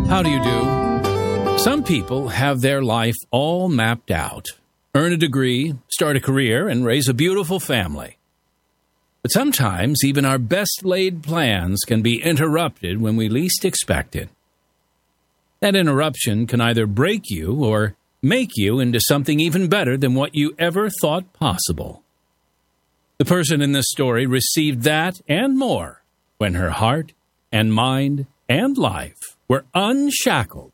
How do you do? Some people have their life all mapped out. Earn a degree, start a career, and raise a beautiful family. But sometimes even our best laid plans can be interrupted when we least expect it. That interruption can either break you or make you into something even better than what you ever thought possible. The person in this story received that and more when her heart and mind and life were unshackled.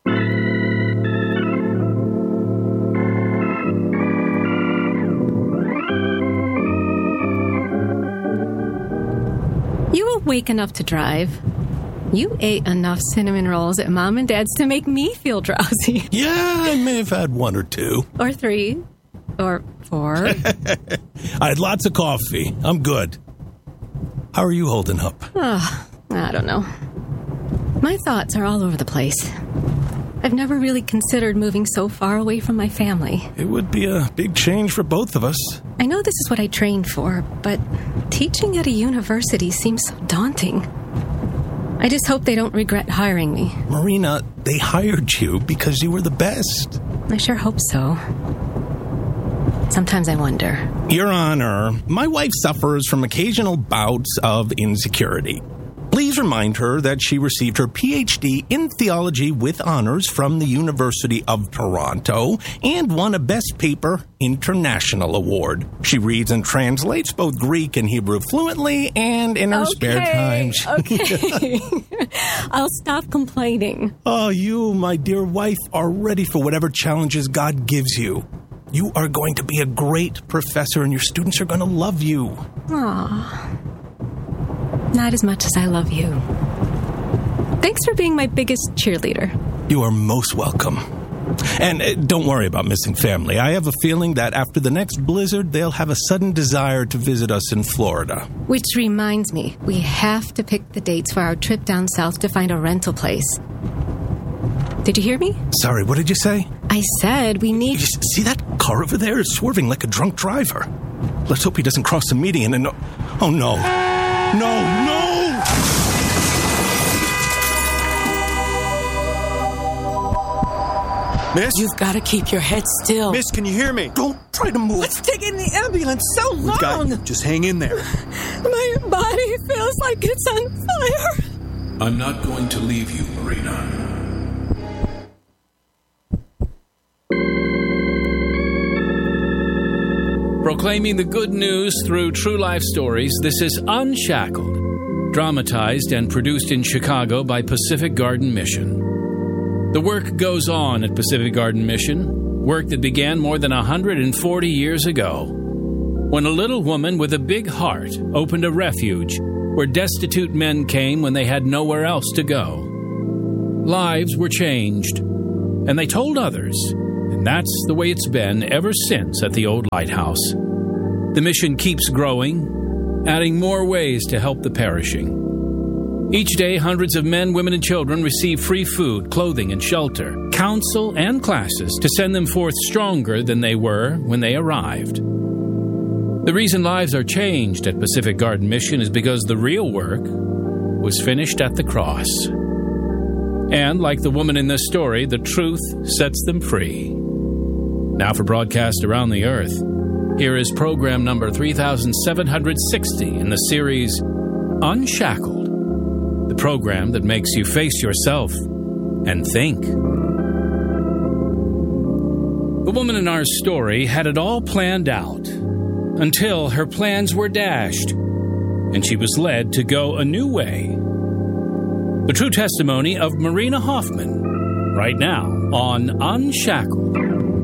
You awake enough to drive. You ate enough cinnamon rolls at Mom and Dad's to make me feel drowsy. Yeah, I may have had 1 or 2. Or 3. Or 4. I had lots of coffee. I'm good. How are you holding up? Oh, I don't know. My thoughts are all over the place. I've never really considered moving so far away from my family. It would be a big change for both of us. I know this is what I trained for, but teaching at a university seems so daunting. I just hope they don't regret hiring me. Marina, they hired you because you were the best. I sure hope so. Sometimes I wonder. Your Honor, my wife suffers from occasional bouts of insecurity. Please remind her that she received her Ph.D. in theology with honors from the University of Toronto and won a Best Paper International Award. She reads and translates both Greek and Hebrew fluently and in her spare time. Okay. I'll stop complaining. Oh, you, my dear wife, are ready for whatever challenges God gives you. You are going to be a great professor and your students are going to love you. Aww. Not as much as I love you. Thanks for being my biggest cheerleader. You are most welcome. And don't worry about missing family. I have a feeling that after the next blizzard, they'll have a sudden desire to visit us in Florida. Which reminds me, we have to pick the dates for our trip down south to find a rental place. Did you hear me? Sorry, what did you say? I said we need... You see that car over there is swerving like a drunk driver. Let's hope he doesn't cross the median and... Oh, no. No! Miss? You've got to keep your head still. Miss, can you hear me? Don't try to move. What's taking the ambulance so long? Just hang in there. My body feels like it's on fire. I'm not going to leave you, Marina. Proclaiming the good news through true life stories, this is Unshackled, dramatized and produced in Chicago by Pacific Garden Mission. The work goes on at Pacific Garden Mission, work that began more than 140 years ago, when a little woman with a big heart opened a refuge where destitute men came when they had nowhere else to go. Lives were changed, and they told others, and that's the way it's been ever since at the old lighthouse. The mission keeps growing, adding more ways to help the perishing. Each day, hundreds of men, women, and children receive free food, clothing, and shelter, counsel, and classes to send them forth stronger than they were when they arrived. The reason lives are changed at Pacific Garden Mission is because the real work was finished at the cross. And like the woman in this story, the truth sets them free. Now for broadcast around the earth, here is program number 3760 in the series Unshackled, the program that makes you face yourself and think. The woman in our story had it all planned out until her plans were dashed and she was led to go a new way. The true testimony of Marina Hoffman, right now on Unshackled.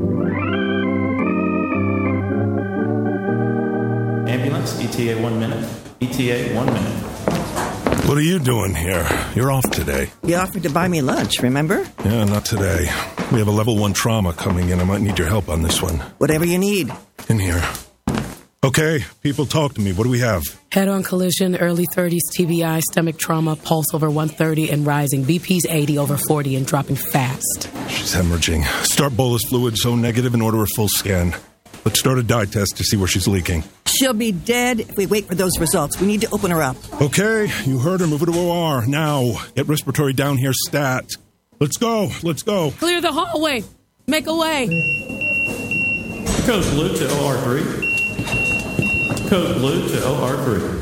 Ambulance, ETA 1 minute. ETA 1 minute. What are you doing here? You're off today. You offered to buy me lunch, remember? Yeah, not today. We have a level 1 trauma coming in. I might need your help on this one. Whatever you need. In here. Okay, people talk to me. What do we have? Head-on collision, early 30s, TBI, stomach trauma, pulse over 130 and rising. BP's 80 over 40 and dropping fast. She's hemorrhaging. Start bolus fluid, so negative, and order a full scan. Let's start a dye test to see where she's leaking. She'll be dead if we wait for those results. We need to open her up. Okay, you heard her. Move her to OR. Now, get respiratory down here stat. Let's go. Clear the hallway. Make a way. Code blue to OR3. Code blue to OR3.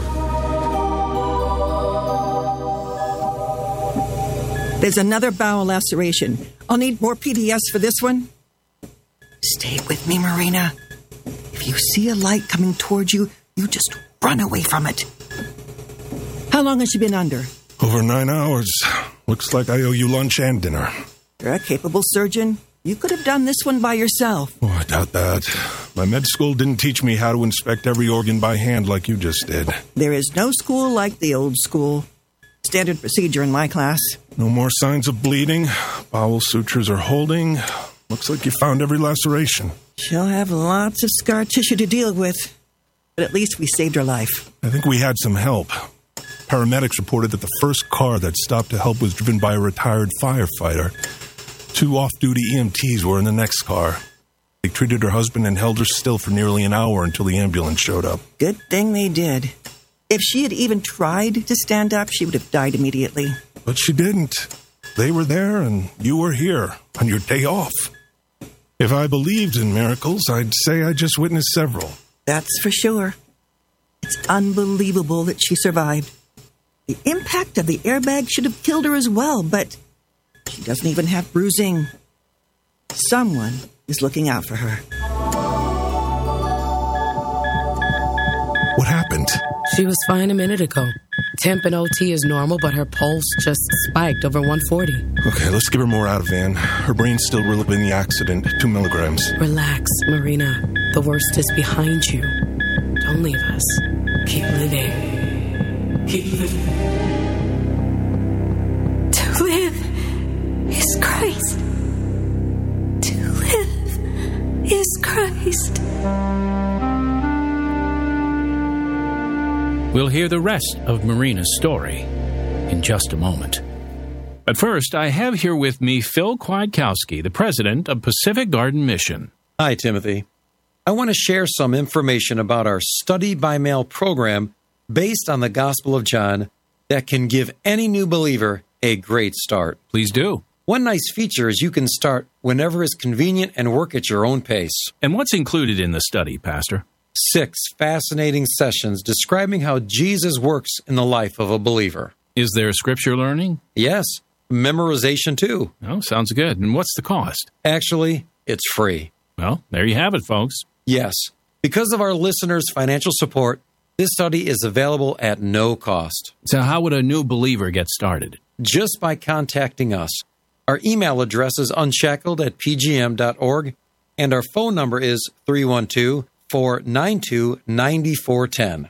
There's another bowel laceration. I'll need more PDS for this one. Stay with me, Marina. If you see a light coming towards you, you just run away from it. How long has she been under? Over 9 hours. Looks like I owe you lunch and dinner. You're a capable surgeon. You could have done this one by yourself. Oh, I doubt that. My med school didn't teach me how to inspect every organ by hand like you just did. There is no school like the old school. Standard procedure in my class. No more signs of bleeding. Bowel sutures are holding. Looks like you found every laceration. She'll have lots of scar tissue to deal with. But at least we saved her life. I think we had some help. Paramedics reported that the first car that stopped to help was driven by a retired firefighter. 2 off-duty EMTs were in the next car. They treated her husband and held her still for nearly an hour until the ambulance showed up. Good thing they did. If she had even tried to stand up, she would have died immediately. But she didn't. They were there and you were here on your day off. If I believed in miracles, I'd say I just witnessed several. That's for sure. It's unbelievable that she survived. The impact of the airbag should have killed her as well, but she doesn't even have bruising. Someone is looking out for her. What happened? She was fine a minute ago. Temp and OT is normal, but her pulse just spiked over 140. Okay, let's give her more Ativan. Her brain's still reliving the accident. 2 milligrams. Relax, Marina. The worst is behind you. Don't leave us. Keep living. Keep living. To live is Christ. To live is Christ. We'll hear the rest of Marina's story in just a moment. But first, I have here with me Phil Kwiatkowski, the president of Pacific Garden Mission. Hi, Timothy. I want to share some information about our Study by Mail program based on the Gospel of John that can give any new believer a great start. Please do. One nice feature is you can start whenever is convenient and work at your own pace. And what's included in the study, Pastor? 6 fascinating sessions describing how Jesus works in the life of a believer. Is there scripture learning? Yes, memorization too. Oh, sounds good. And what's the cost? Actually, it's free. Well, there you have it, folks. Yes, because of our listeners' financial support, this study is available at no cost. So how would a new believer get started? Just by contacting us. Our email address is unshackled@pgm.org, and our phone number is 312-492-9410.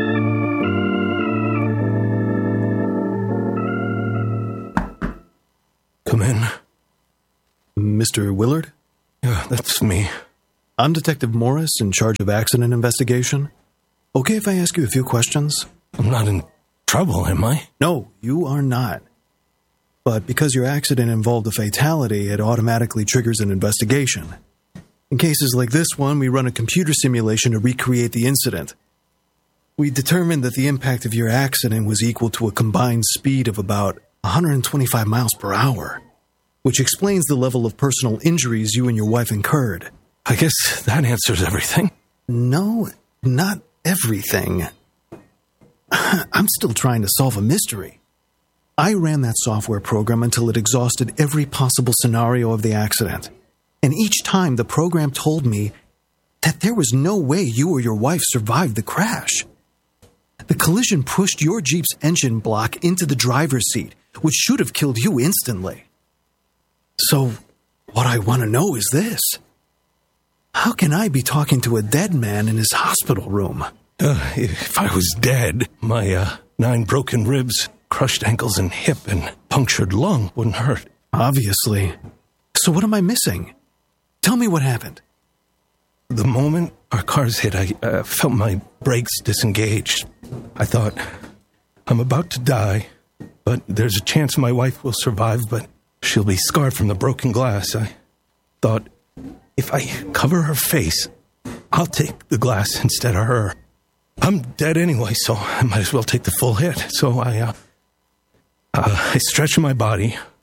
Come in. Mr. Willard? Yeah, that's me. I'm Detective Morris, in charge of accident investigation. Okay if I ask you a few questions? I'm not in trouble, am I? No, you are not. But because your accident involved a fatality, it automatically triggers an investigation. In cases like this one, we run a computer simulation to recreate the incident. We determined that the impact of your accident was equal to a combined speed of about 125 miles per hour, which explains the level of personal injuries you and your wife incurred. I guess that answers everything. No, not everything. I'm still trying to solve a mystery. I ran that software program until it exhausted every possible scenario of the accident. And each time the program told me that there was no way you or your wife survived the crash. The collision pushed your Jeep's engine block into the driver's seat, which should have killed you instantly. So, what I want to know is this. How can I be talking to a dead man in his hospital room? If I was dead, my 9 broken ribs, crushed ankles and hip, and punctured lung wouldn't hurt. Obviously. So what am I missing? Tell me what happened. The moment our cars hit, I felt my brakes disengaged. I thought, I'm about to die, but there's a chance my wife will survive, but she'll be scarred from the broken glass. I thought, if I cover her face, I'll take the glass instead of her. I'm dead anyway, so I might as well take the full hit. So I stretched my body,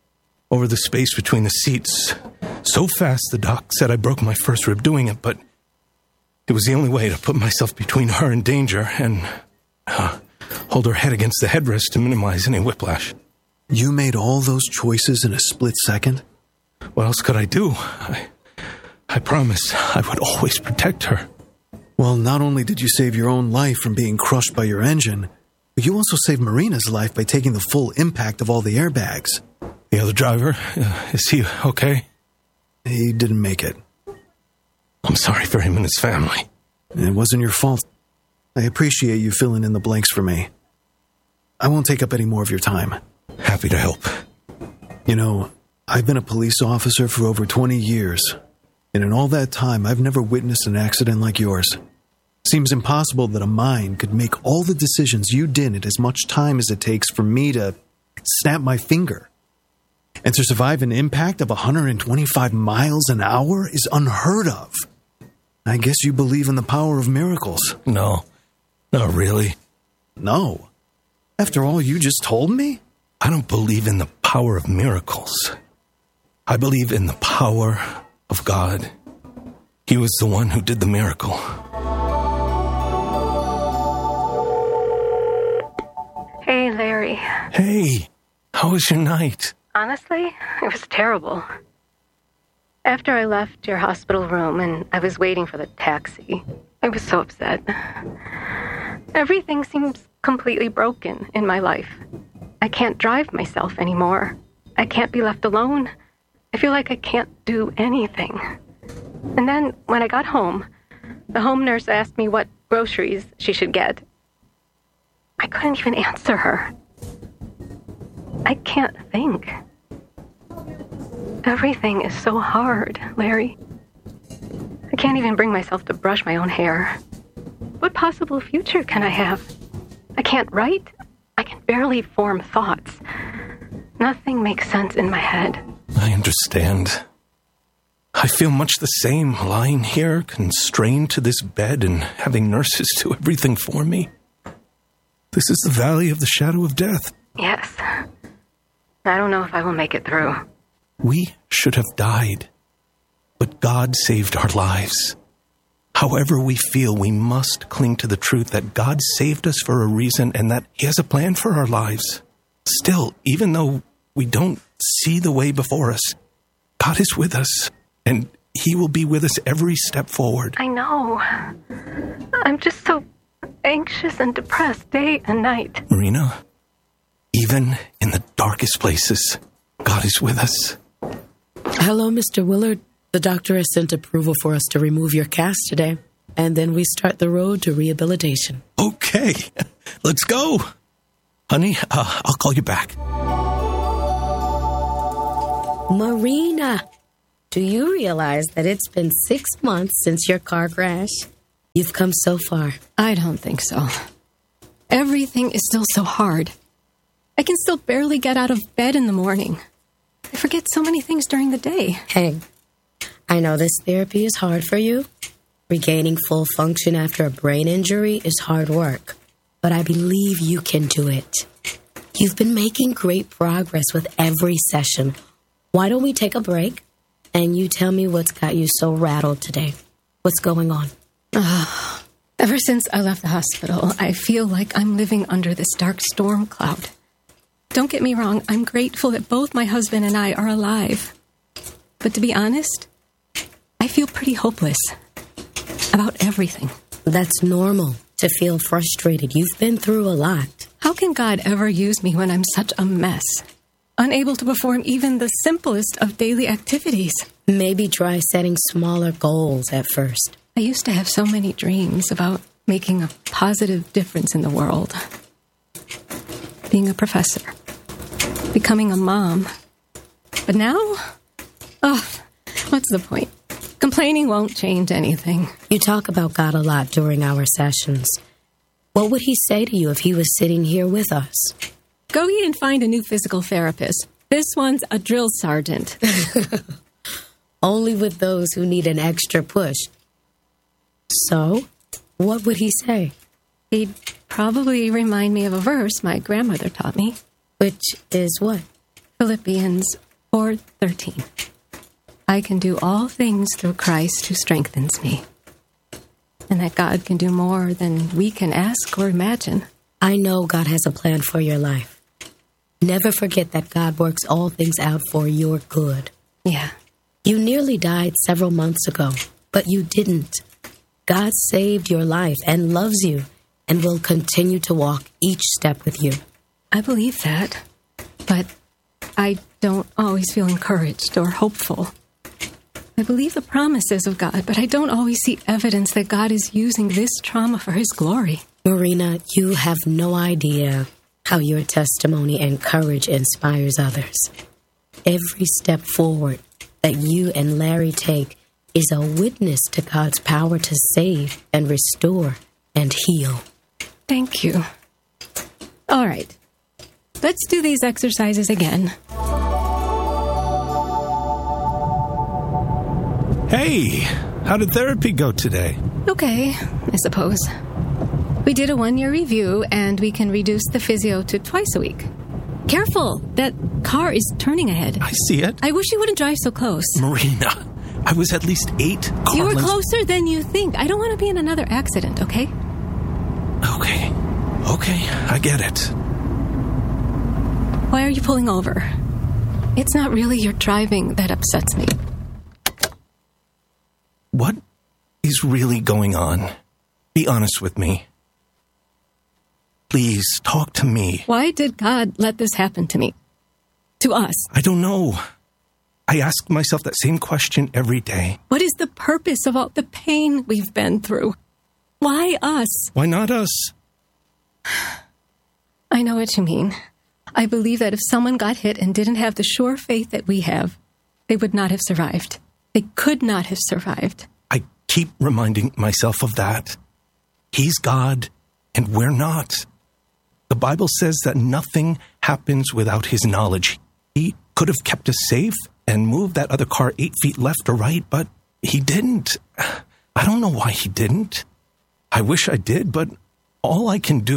over the space between the seats. So fast, the doc said I broke my first rib doing it, but it was the only way to put myself between her and danger and hold her head against the headrest to minimize any whiplash. You made all those choices in a split second? What else could I do? I promised I would always protect her. Well, not only did you save your own life from being crushed by your engine, but you also saved Marina's life by taking the full impact of all the airbags. The other driver, is he okay? He didn't make it. I'm sorry for him and his family. It wasn't your fault. I appreciate you filling in the blanks for me. I won't take up any more of your time. Happy to help. You know, I've been a police officer for over 20 years, and in all that time, I've never witnessed an accident like yours. Seems impossible that a mind could make all the decisions you did in as much time as it takes for me to snap my finger. And to survive an impact of 125 miles an hour is unheard of. I guess you believe in the power of miracles. No, not really. No? After all you just told me? I don't believe in the power of miracles. I believe in the power of God. He was the one who did the miracle. Hey, Larry. Hey, how was your night? Honestly, it was terrible. After I left your hospital room and I was waiting for the taxi, I was so upset. Everything seems completely broken in my life. I can't drive myself anymore. I can't be left alone. I feel like I can't do anything. And then, when I got home, the home nurse asked me what groceries she should get. I couldn't even answer her. I can't think. Everything is so hard, Larry. I can't even bring myself to brush my own hair. What possible future can I have? I can't write. I can barely form thoughts. Nothing makes sense in my head. I understand. I feel much the same, lying here, constrained to this bed and having nurses do everything for me. This is the valley of the shadow of death. Yes. I don't know if I will make it through. We should have died, but God saved our lives. However we feel, we must cling to the truth that God saved us for a reason and that He has a plan for our lives. Still, even though we don't see the way before us, God is with us, and He will be with us every step forward. I know. I'm just so anxious and depressed day and night. Marina, even in the darkest places, God is with us. Hello, Mr. Willard. The doctor has sent approval for us to remove your cast today, and then we start the road to rehabilitation. Okay, let's go. Honey, I'll call you back. Marina, do you realize that it's been 6 months since your car crash? You've come so far. I don't think so. Everything is still so hard. I can still barely get out of bed in the morning. I forget so many things during the day. Hey, I know this therapy is hard for you. Regaining full function after a brain injury is hard work, but I believe you can do it. You've been making great progress with every session. Why don't we take a break and you tell me what's got you so rattled today? What's going on? Ever since I left the hospital, I feel like I'm living under this dark storm cloud. Don't get me wrong, I'm grateful that both my husband and I are alive. But to be honest, I feel pretty hopeless about everything. That's normal to feel frustrated. You've been through a lot. How can God ever use me when I'm such a mess? Unable to perform even the simplest of daily activities. Maybe try setting smaller goals at first. I used to have so many dreams about making a positive difference in the world. Being a professor. Becoming a mom. But now? What's the point? Complaining won't change anything. You talk about God a lot during our sessions. What would He say to you if He was sitting here with us? Go eat and find a new physical therapist. This one's a drill sergeant. Only with those who need an extra push. So, what would He say? He'd probably remind me of a verse my grandmother taught me. Which is what? Philippians 4:13. I can do all things through Christ who strengthens me. And that God can do more than we can ask or imagine. I know God has a plan for your life. Never forget that God works all things out for your good. Yeah. You nearly died several months ago, but you didn't. God saved your life and loves you and will continue to walk each step with you. I believe that, but I don't always feel encouraged or hopeful. I believe the promises of God, but I don't always see evidence that God is using this trauma for His glory. Marina, you have no idea how your testimony and courage inspires others. Every step forward that you and Larry take is a witness to God's power to save and restore and heal. Thank you. All right. Let's do these exercises again. Hey, how did therapy go today? Okay, I suppose. We did a 1-year review, and we can reduce the physio to twice a week. Careful! That car is turning ahead. I see it. I wish you wouldn't drive so close. Marina, I was at least 8 car You were lengths- closer than you think. I don't want to be in another accident, okay? Okay, I get it. Why are you pulling over? It's not really your driving that upsets me. What is really going on? Be honest with me. Please, talk to me. Why did God let this happen to me? To us? I don't know. I ask myself that same question every day. What is the purpose of all the pain we've been through? Why us? Why not us? I know what you mean. I believe that if someone got hit and didn't have the sure faith that we have, they would not have survived. They could not have survived. I keep reminding myself of that. He's God, and we're not. The Bible says that nothing happens without His knowledge. He could have kept us safe and moved that other car 8 feet left or right, but He didn't. I don't know why He didn't. I wish I did, but all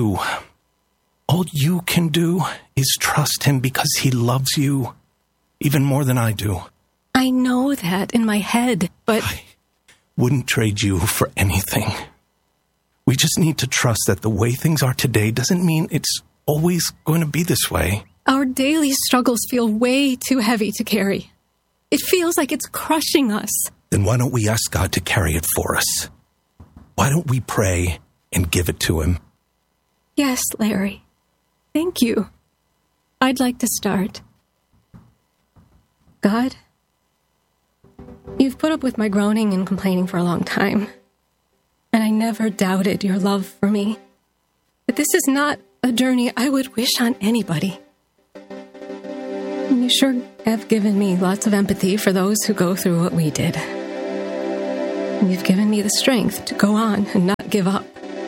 you can do is trust Him because He loves you even more than I do. I know that in my head, but I wouldn't trade you for anything. We just need to trust that the way things are today doesn't mean it's always going to be this way. our daily struggles feel way too heavy to carry. It feels like it's crushing us. Then why don't we ask God to carry it for us? Why don't we pray and give it to Him? Yes, Larry. Thank you. I'd like to start. God, you've put up with my groaning and complaining for a long time, and I never doubted your love for me. But this is not a journey I would wish on anybody. You sure have given me lots of empathy for those who go through what we did. You've given me the strength to go on and not give up.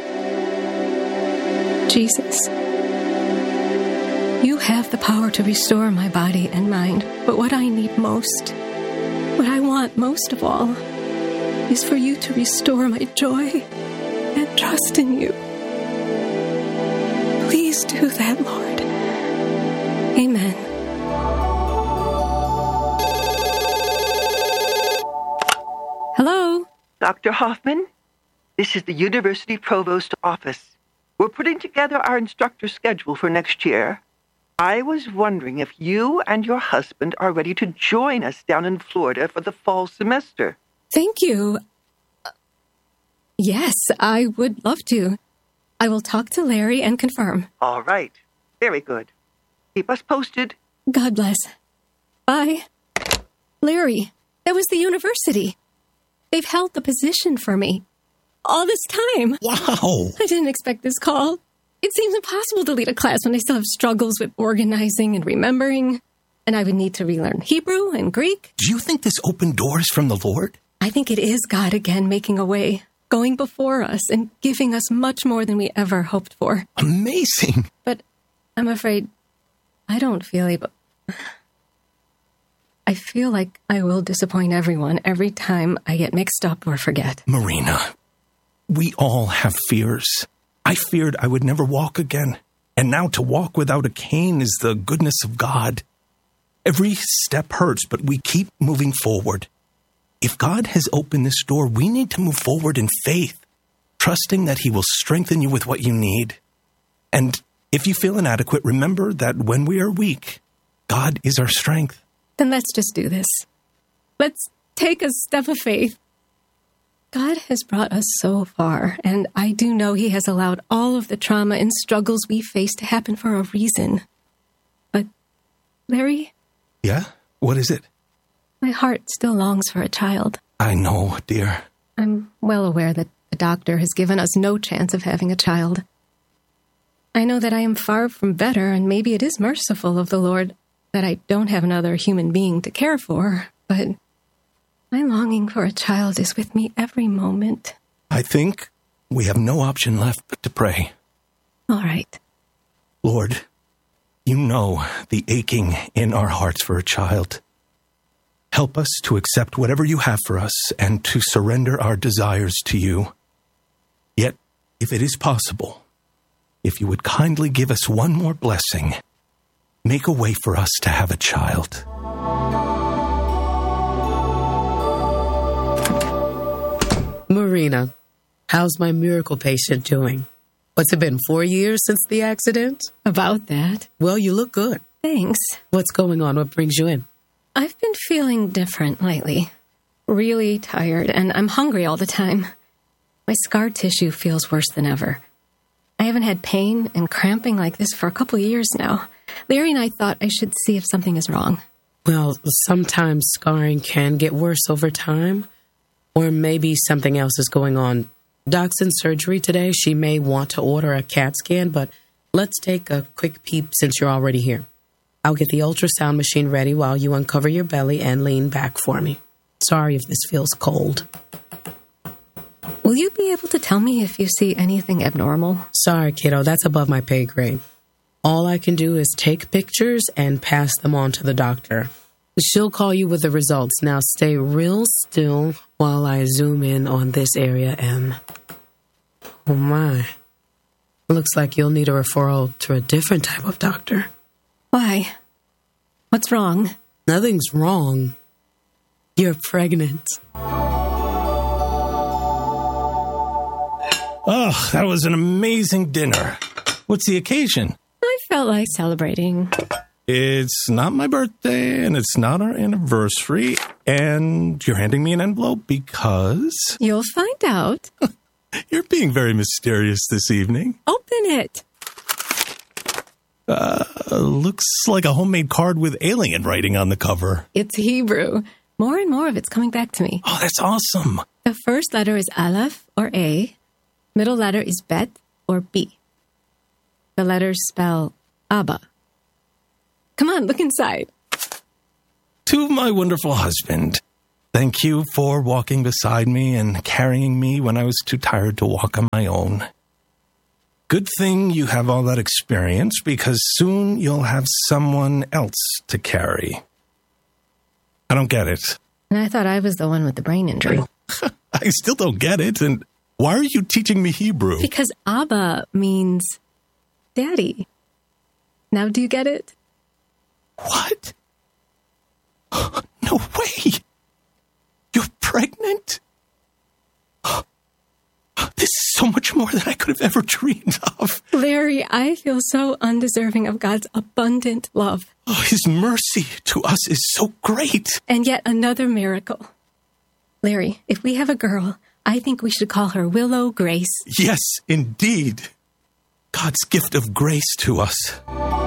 Jesus, you have the power to restore my body and mind, but what I need most, what I want most of all, is for you to restore my joy and trust in you. Please do that, Lord. Amen. Hello? Dr. Hoffman, this is the University Provost office. We're putting together our instructor schedule for next year. I was wondering if you and your husband are ready to join us down in Florida for the fall semester. Thank you. Yes, I would love to. I will talk to Larry and confirm. All right. Very good. Keep us posted. God bless. Bye. Larry, that was the university. They've held the position for me. All this time. Wow. I didn't expect this call. It seems impossible to lead a class when I still have struggles with organizing and remembering. And I would need to relearn Hebrew and Greek. Do you think this opened doors from the Lord? I think it is God again making a way, going before us and giving us much more than we ever hoped for. Amazing. But I'm afraid I don't feel able... I feel like I will disappoint everyone every time I get mixed up or forget. Marina, we all have fears. I feared I would never walk again. And now to walk without a cane is the goodness of God. Every step hurts, but we keep moving forward. If God has opened this door, we need to move forward in faith, trusting that He will strengthen you with what you need. And if you feel inadequate, remember that when we are weak, God is our strength. Then let's just do this. Let's take a step of faith. God has brought us so far, and I do know He has allowed all of the trauma and struggles we face to happen for a reason. But, Larry? Yeah? What is it? My heart still longs for a child. I know, dear. I'm well aware that the doctor has given us no chance of having a child. I know that I am far from better, and maybe it is merciful of the Lord that I don't have another human being to care for, but my longing for a child is with me every moment. I think we have no option left but to pray. All right. Lord, you know the aching in our hearts for a child. Help us to accept whatever you have for us and to surrender our desires to you. Yet, if it is possible, if you would kindly give us one more blessing, make a way for us to have a child. Marina, how's my miracle patient doing? What's it been, 4 years since the accident? About that. Well, you look good. Thanks. What's going on? What brings you in? I've been feeling different lately. Really tired, and I'm hungry all the time. My scar tissue feels worse than ever. I haven't had pain and cramping like this for a couple of years now. Larry and I thought I should see if something is wrong. Well, sometimes scarring can get worse over time, or maybe something else is going on. Doc's in surgery today. She may want to order a CAT scan, but let's take a quick peep since you're already here. I'll get the ultrasound machine ready while you uncover your belly and lean back for me. Sorry if this feels cold. Will you be able to tell me if you see anything abnormal? Sorry, kiddo. That's above my pay grade. All I can do is take pictures and pass them on to the doctor. She'll call you with the results. Now stay real still while I zoom in on this area, Em. Oh, my. Looks like you'll need a referral to a different type of doctor. Why? What's wrong? Nothing's wrong. You're pregnant. Oh, that was an amazing dinner. What's the occasion? I felt like celebrating. It's not my birthday, and it's not our anniversary, and you're handing me an envelope because... You'll find out. You're being very mysterious this evening. Open it. Looks like a homemade card with alien writing on the cover. It's Hebrew. More and more of it's coming back to me. Oh, that's awesome. The first letter is Aleph, or A. Middle letter is Bet, or B. The letters spell Abba. Come on, look inside. To my wonderful husband, thank you for walking beside me and carrying me when I was too tired to walk on my own. Good thing you have all that experience, because soon you'll have someone else to carry. I don't get it. And I thought I was the one with the brain injury. I still don't get it. And why are you teaching me Hebrew? Because Abba means daddy. Now do you get it? What? No way. You're pregnant? This is so much more than I could have ever dreamed of. Larry, I feel so undeserving of God's abundant love. Oh, His mercy to us is so great. And yet another miracle. Larry, if we have a girl, I think we should call her Willow Grace. Yes, indeed. God's gift of grace to us.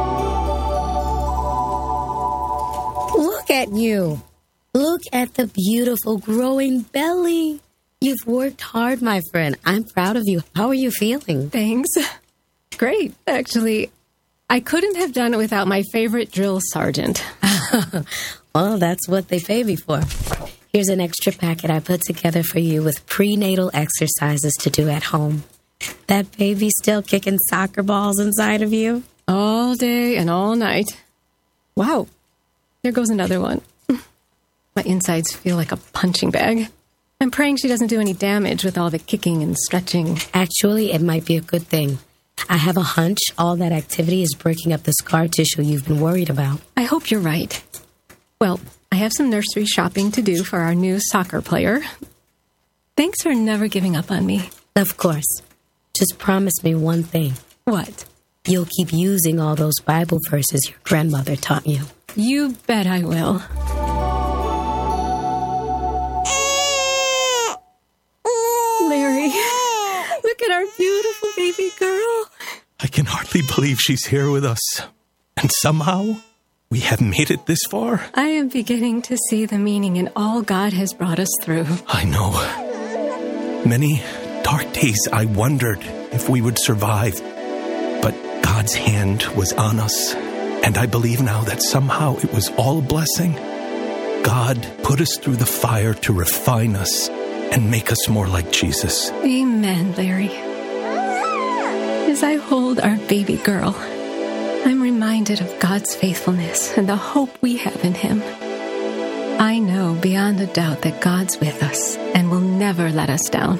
Look at you. Look at the beautiful growing belly. You've worked hard, my friend. I'm proud of you. How are you feeling? Thanks. Great. Actually, I couldn't have done it without my favorite drill sergeant. Well, that's what they pay me for. Here's an extra packet I put together for you with prenatal exercises to do at home. That baby still kicking soccer balls inside of you? All day and all night. Wow. There goes another one. My insides feel like a punching bag. I'm praying she doesn't do any damage with all the kicking and stretching. Actually, it might be a good thing. I have a hunch all that activity is breaking up the scar tissue you've been worried about. I hope you're right. Well, I have some nursery shopping to do for our new soccer player. Thanks for never giving up on me. Of course. Just promise me one thing. What? You'll keep using all those Bible verses your grandmother taught you. You bet I will. Larry, look at our beautiful baby girl. I can hardly believe she's here with us. And somehow, we have made it this far. I am beginning to see the meaning in all God has brought us through. I know. Many dark days I wondered if we would survive. But God's hand was on us. And I believe now that somehow it was all a blessing. God put us through the fire to refine us and make us more like Jesus. Amen, Larry. As I hold our baby girl, I'm reminded of God's faithfulness and the hope we have in Him. I know beyond a doubt that God's with us and will never let us down.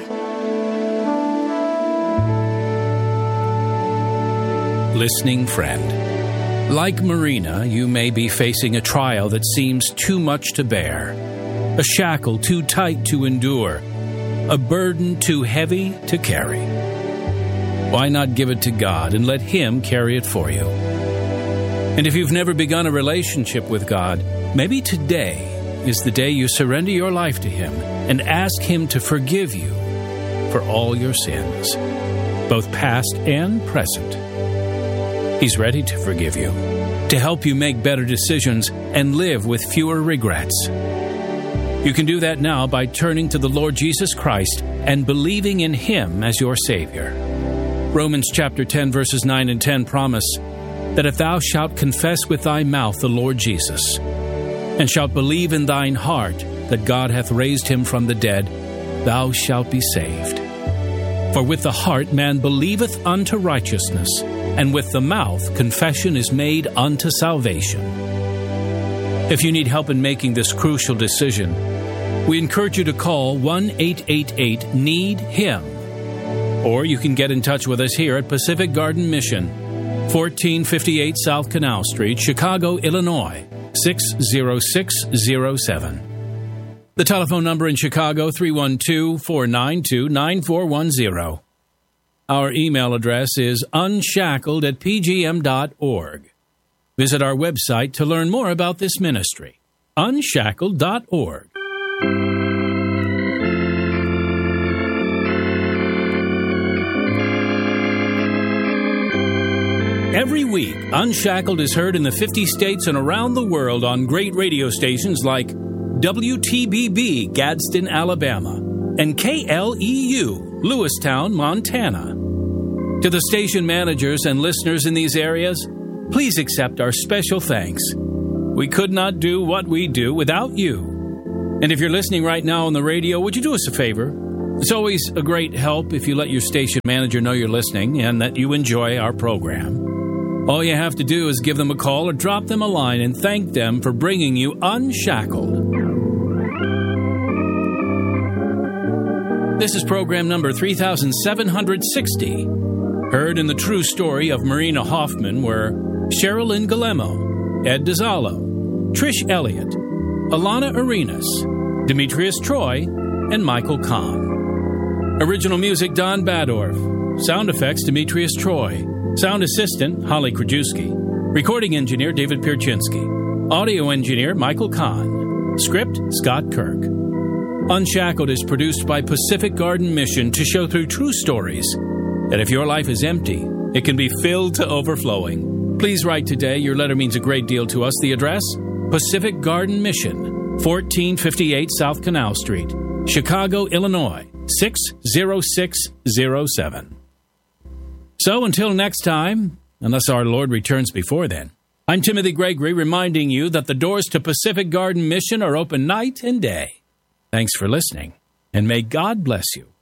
Listening friend, like Marina, you may be facing a trial that seems too much to bear, a shackle too tight to endure, a burden too heavy to carry. Why not give it to God and let Him carry it for you? And if you've never begun a relationship with God, maybe today is the day you surrender your life to Him and ask Him to forgive you for all your sins, both past and present. He's ready to forgive you, to help you make better decisions and live with fewer regrets. You can do that now by turning to the Lord Jesus Christ and believing in Him as your Savior. Romans chapter 10, verses 9 and 10 promise that if thou shalt confess with thy mouth the Lord Jesus, and shalt believe in thine heart that God hath raised Him from the dead, thou shalt be saved. For with the heart man believeth unto righteousness, and with the mouth confession is made unto salvation. If you need help in making this crucial decision, we encourage you to call 1-888-NEED-HIM. Or you can get in touch with us here at Pacific Garden Mission, 1458 South Canal Street, Chicago, Illinois, 60607. The telephone number in Chicago, 312-492-9410. Our email address is unshackled@pgm.org. Visit our website to learn more about this ministry, unshackled.org. Every week, Unshackled is heard in the 50 states and around the world on great radio stations like WTBB, Gadsden, Alabama, and KLEU, Lewistown, Montana. To the station managers and listeners in these areas, please accept our special thanks. We could not do what we do without you. And if you're listening right now on the radio, would you do us a favor? It's always a great help if you let your station manager know you're listening and that you enjoy our program. All you have to do is give them a call or drop them a line and thank them for bringing you Unshackled. This is program number 3760, heard in the true story of Marina Hoffman, where Sherilyn Guillermo, Ed DiZallo, Trish Elliott, Alana Arenas, Demetrius Troy, and Michael Kahn. Original music, Don Badorf. Sound effects, Demetrius Troy. Sound assistant, Holly Krajewski. Recording engineer, David Pierczynski. Audio engineer, Michael Kahn. Script, Scott Kirk. Unshackled is produced by Pacific Garden Mission to show through true stories that if your life is empty, it can be filled to overflowing. Please write today. Your letter means a great deal to us. The address, Pacific Garden Mission, 1458 South Canal Street, Chicago, Illinois, 60607. So until next time, unless our Lord returns before then, I'm Timothy Gregory reminding you that the doors to Pacific Garden Mission are open night and day. Thanks for listening, and may God bless you.